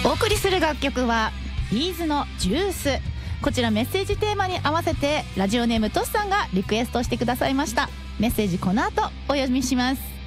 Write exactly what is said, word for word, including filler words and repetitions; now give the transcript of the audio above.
お送りする楽曲はビーズのジュース。こちらメッセージテーマに合わせてラジオネームトスさんがリクエストしてくださいました。メッセージこの後お読みします。